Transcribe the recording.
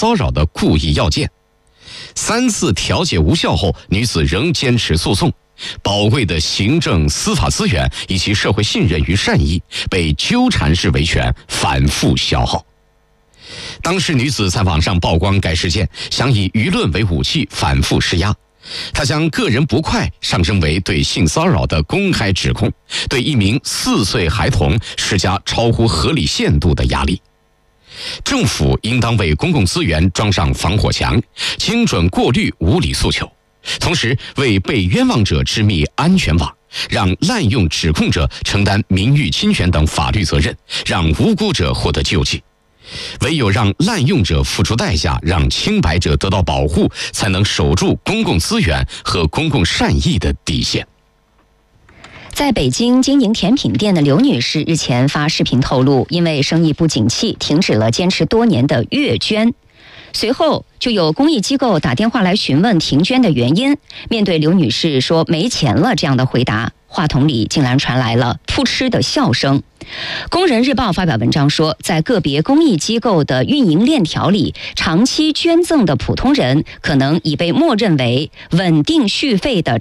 骚扰的故意要件。3次调解无效后，女子仍坚持诉讼，宝贵的行政司法资源以及社会信任与善意被纠缠式维权反复消耗。当事女子在网上曝光该事件，想以舆论为武器反复施压。她将个人不快上升为对性骚扰的公开指控，对一名4岁孩童施加超乎合理限度的压力。政府应当为公共资源装上防火墙，精准过滤无理诉求，同时为被冤枉者织密安全网，让滥用指控者承担名誉侵权等法律责任，让无辜者获得救济。唯有让滥用者付出代价，让清白者得到保护，才能守住公共资源和公共善意的底线。 在北京经营甜品店的刘女士日前发视频透露，因为生意不景气，停止了坚持多年的月捐。随后就有公益机构打电话来询问停捐的原因。面对刘女士说没钱了这样的回答，话筒里竟然传来了扑哧的笑声。工人日报发表文章说，在个别公益机构的运营链条里，长期捐赠的普通人可能已被默认为稳定续费的